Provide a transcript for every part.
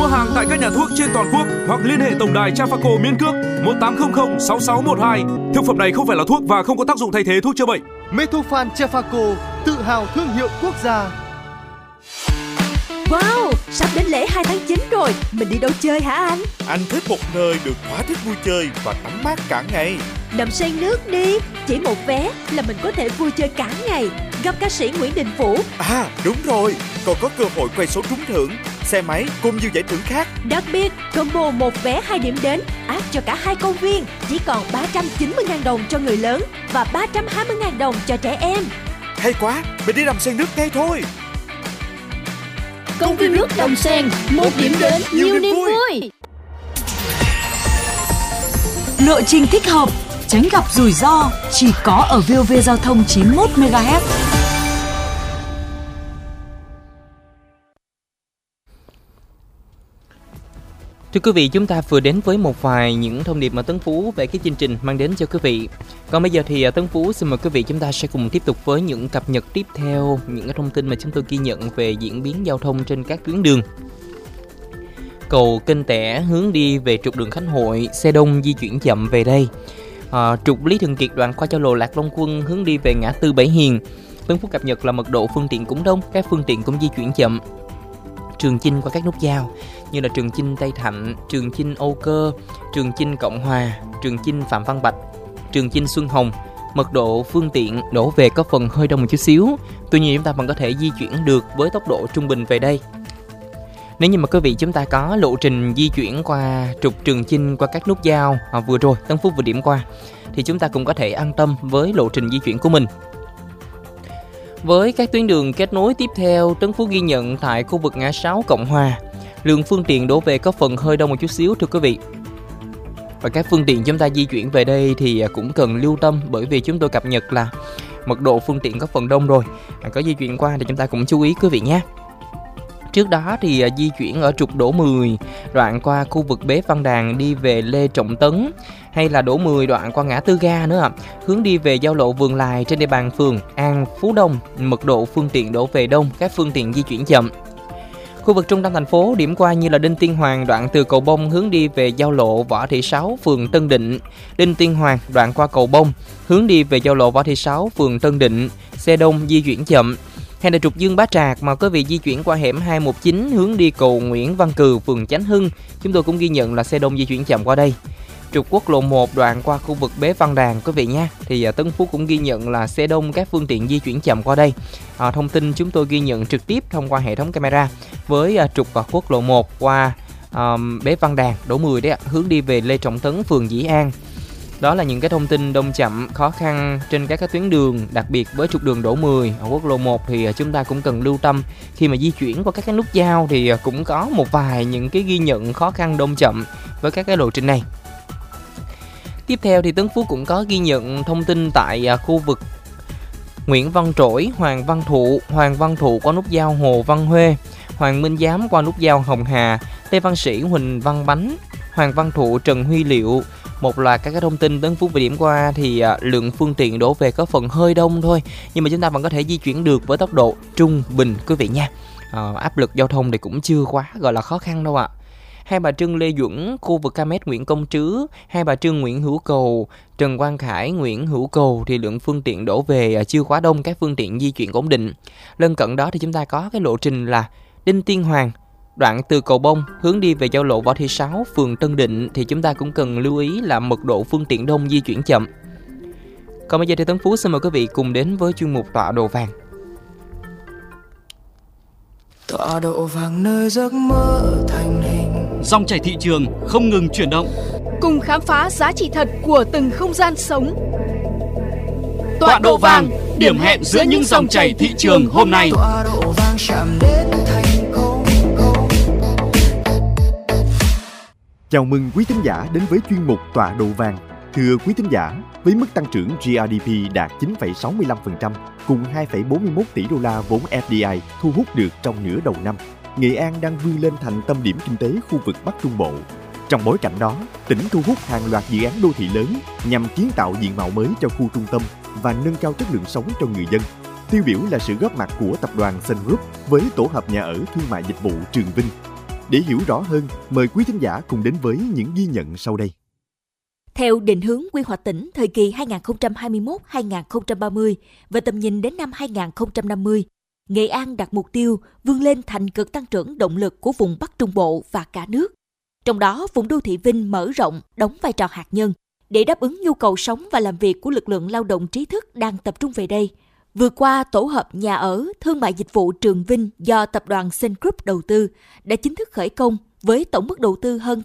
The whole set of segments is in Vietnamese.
hàng tại các nhà thuốc trên toàn quốc hoặc liên hệ tổng đài Trafaco miễn cước 1800 6612. Thực phẩm này không phải là thuốc và không có tác dụng thay thế thuốc chữa bệnh. Metofan Trafaco, tự hào thương hiệu quốc gia. Wow, sắp đến lễ 2 tháng 9 rồi, mình đi đâu chơi hả anh? Anh thích một nơi được thỏa thích vui chơi và tắm mát cả ngày. Đầm sen nước đi, chỉ một vé là mình có thể vui chơi cả ngày, gặp ca sĩ Nguyễn Đình Vũ. À đúng rồi, còn có cơ hội quay số trúng thưởng, xe máy cùng nhiều giải thưởng khác. Đặc biệt, combo 1 vé 2 điểm đến áp cho cả 2 công viên, chỉ còn 390.000 đồng cho người lớn và 320.000 đồng cho trẻ em. Hay quá, mình đi đầm sen nước ngay thôi. Công viên nước Đầm Sen, một điểm đến, nhiều niềm vui. Lộ trình thích hợp, tránh gặp rủi ro, chỉ có ở VOV Giao thông 91 MHz. Thưa quý vị, chúng ta vừa đến với một vài những thông điệp mà Tấn Phú về cái chương trình mang đến cho quý vị. Còn bây giờ thì Tấn Phú xin mời quý vị chúng ta sẽ cùng tiếp tục với những cập nhật tiếp theo, những cái thông tin mà chúng tôi ghi nhận về diễn biến giao thông trên các tuyến đường. Cầu Kênh Tẻ hướng đi về trục đường Khánh Hội, xe đông di chuyển chậm về đây. Trục Lý Thường Kiệt đoạn qua giao lộ Lạc Long Quân hướng đi về ngã tư Bảy Hiền. Tấn Phú cập nhật là mật độ phương tiện cũng đông, các phương tiện cũng di chuyển chậm. Trường Chinh qua các nút giao như là Trường Chinh Tây Thạnh, Trường Chinh Âu Cơ, Trường Chinh Cộng Hòa, Trường Chinh Phạm Văn Bạch, Trường Chinh Xuân Hồng, mật độ phương tiện đổ về có phần hơi đông một chút xíu. Tuy nhiên chúng ta vẫn có thể di chuyển được với tốc độ trung bình về đây. Nếu như mà quý vị chúng ta có lộ trình di chuyển qua trục Trường Chinh qua các nút giao vừa rồi Tân Phú vừa điểm qua, thì chúng ta cũng có thể an tâm với lộ trình di chuyển của mình. Với các tuyến đường kết nối tiếp theo, Tấn Phú ghi nhận tại khu vực ngã 6 Cộng Hòa, lượng phương tiện đổ về có phần hơi đông một chút xíu thưa quý vị. Và các phương tiện chúng ta di chuyển về đây thì cũng cần lưu tâm, bởi vì chúng tôi cập nhật là mật độ phương tiện có phần đông rồi. Có di chuyển qua thì chúng ta cũng chú ý quý vị nhé. Trước đó thì di chuyển ở trục Đỗ 10 đoạn qua khu vực Bế Văn Đàn đi về Lê Trọng Tấn, hay là Đỗ 10 đoạn qua ngã tư ga nữa, hướng đi về giao lộ Vườn Lài trên địa bàn phường An Phú Đông, mật độ phương tiện đổ về đông, các phương tiện di chuyển chậm. Khu vực trung tâm thành phố điểm qua như là Đinh Tiên Hoàng đoạn từ Cầu Bông hướng đi về giao lộ Võ Thị Sáu phường Tân Định, Đinh Tiên Hoàng đoạn qua Cầu Bông hướng đi về giao lộ Võ Thị Sáu phường Tân Định, xe đông di chuyển chậm. Hay là trục Dương Bá Trạc mà quý vị di chuyển qua hẻm 219 hướng đi cầu Nguyễn Văn Cừ phường Chánh Hưng, chúng tôi cũng ghi nhận là xe đông di chuyển chậm qua đây. Trục quốc lộ 1 đoạn qua khu vực Bế Văn Đàn quý vị nha, thì Tấn Phú cũng ghi nhận là xe đông, các phương tiện di chuyển chậm qua đây. Thông tin chúng tôi ghi nhận trực tiếp thông qua hệ thống camera với trục quốc lộ 1 qua Bế Văn Đàn, Đỗ 10 đấy, hướng đi về Lê Trọng Tấn phường Dĩ An. Đó là những cái thông tin đông chậm khó khăn trên các tuyến đường, đặc biệt với trục đường Đỗ 10 ở quốc lộ 1 thì chúng ta cũng cần lưu tâm khi mà di chuyển qua các cái nút giao, thì cũng có một vài những cái ghi nhận khó khăn đông chậm với các cái lộ trình này. Tiếp theo thì Tấn Phú cũng có ghi nhận thông tin tại khu vực Nguyễn Văn Trỗi, Hoàng Văn Thụ qua nút giao Hồ Văn Huê, Hoàng Minh Giám qua nút giao Hồng Hà, Lê Văn Sĩ, Huỳnh Văn Bánh, Hoàng Văn Thụ, Trần Huy Liệu. Một loạt các cái thông tin Tấn Phú vừa điểm qua thì lượng phương tiện đổ về có phần hơi đông thôi, nhưng mà chúng ta vẫn có thể di chuyển được với tốc độ trung bình quý vị nha. Áp lực giao thông thì cũng chưa quá gọi là khó khăn đâu ạ. Hai Bà Trưng Lê Duẩn, khu vực km Nguyễn Công Trứ, Hai Bà Trưng Nguyễn Hữu Cầu, Trần Quang Khải Nguyễn Hữu Cầu thì lượng phương tiện đổ về chưa quá đông, các phương tiện di chuyển ổn định. Lân cận đó thì chúng ta có cái lộ trình là Đinh Tiên Hoàng đoạn từ Cầu Bông hướng đi về giao lộ Võ Thị Sáu phường Tân Định, thì chúng ta cũng cần lưu ý là mật độ phương tiện đông, di chuyển chậm. Còn bây giờ thì Tấn Phú xin mời quý vị cùng đến với chuyên mục Tọa Độ Vàng. Tọa độ vàng nơi giấc mơ thành hình, dòng chảy thị trường không ngừng chuyển động, cùng khám phá giá trị thật của từng không gian sống. Tọa độ vàng, điểm hẹn giữa những dòng chảy thị trường hôm nay. Tọa độ vàng chạm đến thành công. Chào mừng quý thính giả đến với chuyên mục Tọa Độ Vàng. Thưa quý thính giả, với mức tăng trưởng GRDP đạt 9,65% cùng 2,41 tỷ đô la vốn FDI thu hút được trong nửa đầu năm, Nghệ An đang vươn lên thành tâm điểm kinh tế khu vực Bắc Trung Bộ. Trong bối cảnh đó, tỉnh thu hút hàng loạt dự án đô thị lớn nhằm kiến tạo diện mạo mới cho khu trung tâm và nâng cao chất lượng sống cho người dân. Tiêu biểu là sự góp mặt của tập đoàn Sun Group với tổ hợp nhà ở thương mại dịch vụ Trường Vinh. Để hiểu rõ hơn, mời quý thính giả cùng đến với những ghi nhận sau đây. Theo định hướng quy hoạch tỉnh thời kỳ 2021-2030 và tầm nhìn đến năm 2050, Nghệ An đặt mục tiêu vươn lên thành cực tăng trưởng động lực của vùng Bắc Trung Bộ và cả nước. Trong đó, vùng đô thị Vinh mở rộng đóng vai trò hạt nhân để đáp ứng nhu cầu sống và làm việc của lực lượng lao động trí thức đang tập trung về đây. Vừa qua, tổ hợp nhà ở, thương mại dịch vụ Trường Vinh do tập đoàn Sun Group đầu tư đã chính thức khởi công với tổng mức đầu tư hơn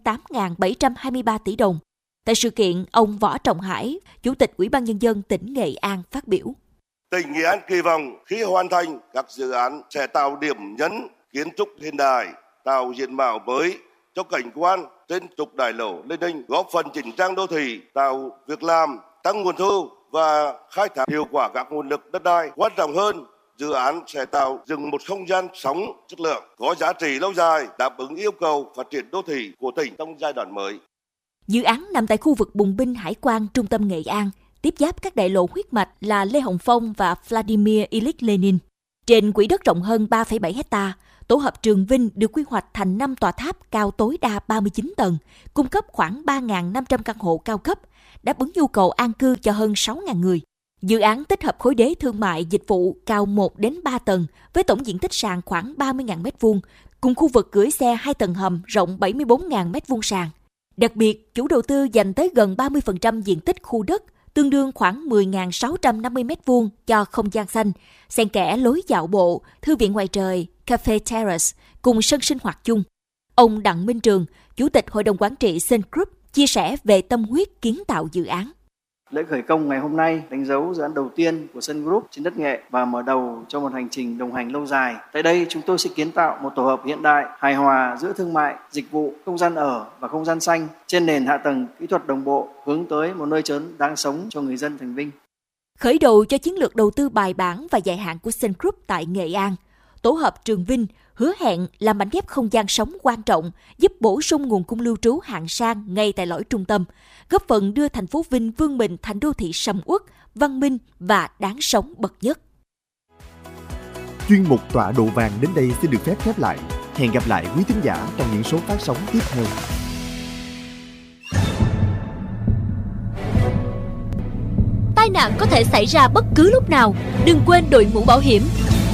8.723 tỷ đồng. Tại sự kiện, ông Võ Trọng Hải, Chủ tịch Ủy ban Nhân dân tỉnh Nghệ An phát biểu. Tỉnh Nghệ An kỳ vọng khi hoàn thành các dự án sẽ tạo điểm nhấn kiến trúc hiện đại, tạo diện mạo mới cho cảnh quan trên trục đại lộ Lê Ninh, góp phần chỉnh trang đô thị, tạo việc làm, tăng nguồn thu và khai thác hiệu quả các nguồn lực đất đai. Quan trọng hơn, dự án sẽ tạo dựng một không gian sống chất lượng, có giá trị lâu dài, đáp ứng yêu cầu phát triển đô thị của tỉnh trong giai đoạn mới. Dự án nằm tại khu vực Bùng binh Hải quan trung tâm Nghệ An, tiếp giáp các đại lộ huyết mạch là Lê Hồng Phong và Vladimir Ilyich Lenin. Trên quỹ đất rộng hơn 3,7 hectare, tổ hợp Trường Vinh được quy hoạch thành 5 tòa tháp cao tối đa 39 tầng, cung cấp khoảng 3.500 căn hộ cao cấp, đáp ứng nhu cầu an cư cho hơn 6.000 người. Dự án tích hợp khối đế thương mại dịch vụ cao 1 đến 3 tầng với tổng diện tích sàn khoảng 30.000 m2, cùng khu vực gửi xe 2 tầng hầm rộng 74.000 m2 sàn. Đặc biệt, chủ đầu tư dành tới gần 30% diện tích khu đất, tương đương khoảng 10.650 m2 cho không gian xanh, xen kẽ lối dạo bộ, thư viện ngoài trời, cafe terrace cùng sân sinh hoạt chung. Ông Đặng Minh Trường, Chủ tịch Hội đồng Quản trị Sun Group, chia sẻ về tâm huyết kiến tạo dự án. Lễ khởi công ngày hôm nay đánh dấu dự án đầu tiên của Sun Group trên đất Nghệ và mở đầu cho một hành trình đồng hành lâu dài. Tại đây, chúng tôi sẽ kiến tạo một tổ hợp hiện đại, hài hòa giữa thương mại, dịch vụ, không gian ở và không gian xanh trên nền hạ tầng kỹ thuật đồng bộ, hướng tới một nơi trốn đáng sống cho người dân thành Vinh. Khởi đầu cho chiến lược đầu tư bài bản và dài hạn của Sun Group tại Nghệ An, tổ hợp Trường Vinh hứa hẹn là mảnh ghép không gian sống quan trọng, giúp bổ sung nguồn cung lưu trú hạng sang ngay tại lõi trung tâm, góp phần đưa thành phố Vinh vươn mình thành đô thị sầm uất, văn minh và đáng sống bậc nhất. Chuyên mục Tọa độ vàng đến đây xin được phép khép lại. Hẹn gặp lại quý thính giả trong những số phát sóng tiếp theo. Tai nạn có thể xảy ra bất cứ lúc nào, đừng quên đội mũ bảo hiểm.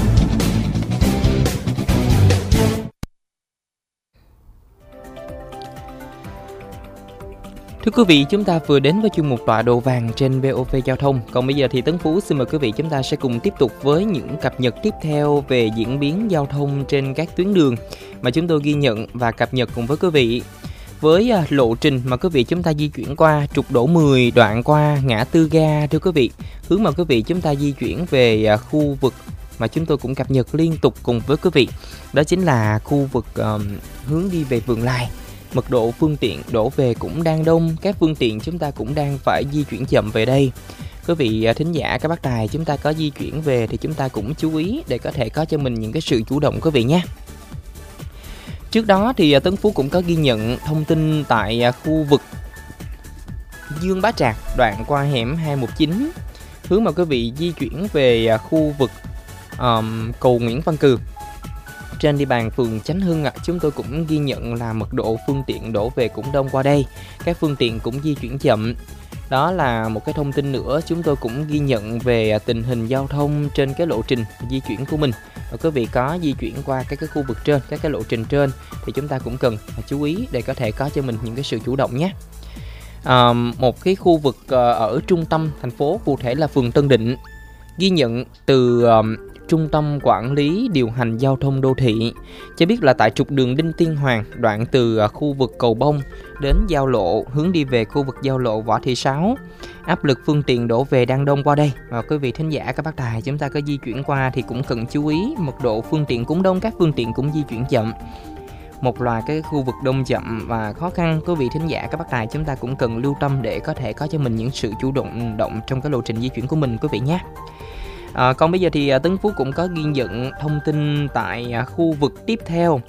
Thưa quý vị, chúng ta vừa đến với chuyên mục Tọa độ vàng trên VOV Giao thông. Còn bây giờ thì Tấn Phú xin mời quý vị chúng ta sẽ cùng tiếp tục với những cập nhật tiếp theo về diễn biến giao thông trên các tuyến đường mà chúng tôi ghi nhận và cập nhật cùng với quý vị. Với lộ trình mà quý vị chúng ta di chuyển qua trục Đỗ 10 đoạn qua ngã tư ga, thưa quý vị, hướng mà quý vị chúng ta di chuyển về khu vực mà chúng tôi cũng cập nhật liên tục cùng với quý vị, đó chính là khu vực hướng đi về Vườn Lài. Mật độ phương tiện đổ về cũng đang đông, các phương tiện chúng ta cũng đang phải di chuyển chậm về đây. Quý vị thính giả, các bác tài chúng ta có di chuyển về thì chúng ta cũng chú ý để có thể có cho mình những cái sự chủ động quý vị nhé. Trước đó thì Tấn Phú cũng có ghi nhận thông tin tại khu vực Dương Bá Trạc đoạn qua hẻm 219, hướng mà quý vị di chuyển về khu vực cầu Nguyễn Văn Cừ. Trên địa bàn phường Chánh Hưng chúng tôi cũng ghi nhận là mật độ phương tiện đổ về cũng đông qua đây. Các phương tiện cũng di chuyển chậm. Đó là một cái thông tin nữa chúng tôi cũng ghi nhận về tình hình giao thông trên cái lộ trình di chuyển của mình. Và quý vị có di chuyển qua các cái khu vực trên, các cái lộ trình trên thì chúng ta cũng cần chú ý để có thể có cho mình những cái sự chủ động nhé. Một cái khu vực ở trung tâm thành phố, cụ thể là phường Tân Định, ghi nhận từ Trung tâm Quản lý Điều hành Giao thông Đô thị cho biết là tại trục đường Đinh Tiên Hoàng đoạn từ khu vực Cầu Bông đến giao lộ hướng đi về khu vực giao lộ Võ Thị Sáu, áp lực phương tiện đổ về đang đông qua đây. Và quý vị thính giả, các bác tài chúng ta có di chuyển qua thì cũng cần chú ý, mật độ phương tiện cũng đông, các phương tiện cũng di chuyển chậm. Một loạt cái khu vực đông chậm và khó khăn, quý vị thính giả, các bác tài chúng ta cũng cần lưu tâm để có thể có cho mình những sự chủ động trong cái lộ trình di chuyển của mình quý vị nhé. Còn bây giờ thì Tấn Phú cũng có ghi nhận thông tin tại khu vực tiếp theo.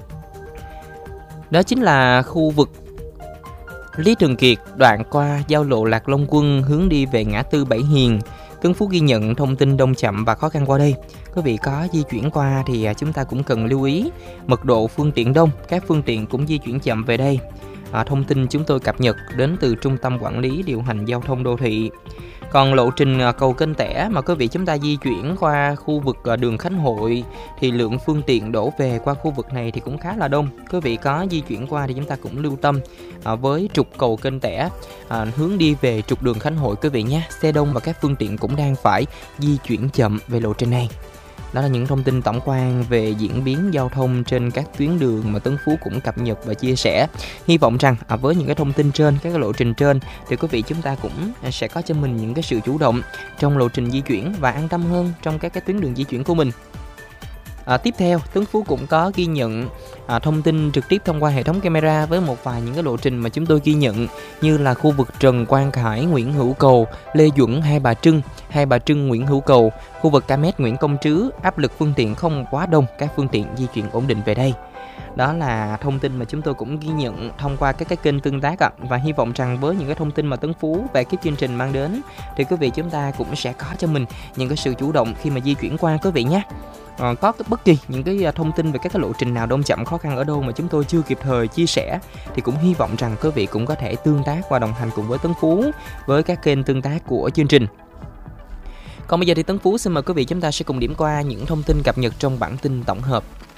Đó chính là khu vực Lý Thường Kiệt đoạn qua giao lộ Lạc Long Quân hướng đi về ngã tư Bảy Hiền. Tấn Phú ghi nhận thông tin đông chậm và khó khăn qua đây. quý vị có di chuyển qua thì chúng ta cũng cần lưu ý mật độ phương tiện đông, các phương tiện cũng di chuyển chậm về đây. Thông tin chúng tôi cập nhật đến từ Trung tâm Quản lý Điều hành Giao thông Đô thị. Còn lộ trình cầu Kênh Tẻ mà quý vị chúng ta di chuyển qua khu vực đường Khánh Hội thì lượng phương tiện đổ về qua khu vực này thì cũng khá là đông. Quý vị có di chuyển qua thì chúng ta cũng lưu tâm với trục cầu Kênh Tẻ hướng đi về trục đường Khánh Hội quý vị nhé. Xe đông và các phương tiện cũng đang phải di chuyển chậm về lộ trình này. Đó là những thông tin tổng quan về diễn biến giao thông trên các tuyến đường mà Tấn Phú cũng cập nhật và chia sẻ. Hy vọng rằng với những cái thông tin trên, các cái lộ trình trên thì quý vị chúng ta cũng sẽ có cho mình những cái sự chủ động trong lộ trình di chuyển và an tâm hơn trong các cái tuyến đường di chuyển của mình. Tiếp theo, Tấn Phú cũng có ghi nhận thông tin trực tiếp thông qua hệ thống camera với một vài những cái lộ trình mà chúng tôi ghi nhận, như là khu vực Trần Quang Khải, Nguyễn Hữu Cầu, Lê Duẩn, Hai Bà Trưng, Nguyễn Hữu Cầu, khu vực Km Nguyễn Công Trứ, áp lực phương tiện không quá đông, các phương tiện di chuyển ổn định về đây. Đó là thông tin mà chúng tôi cũng ghi nhận thông qua các cái kênh tương tác và hy vọng rằng với những cái thông tin mà Tấn Phú về cái chương trình mang đến thì quý vị chúng ta cũng sẽ có cho mình những cái sự chủ động khi mà di chuyển qua quý vị nhé. Có bất kỳ những cái thông tin về các cái lộ trình nào đông chậm, khó khăn ở đâu mà chúng tôi chưa kịp thời chia sẻ thì cũng hy vọng rằng quý vị cũng có thể tương tác và đồng hành cùng với Tấn Phú với các kênh tương tác của chương trình. Còn bây giờ thì Tấn Phú xin mời quý vị chúng ta sẽ cùng điểm qua những thông tin cập nhật trong bản tin tổng hợp.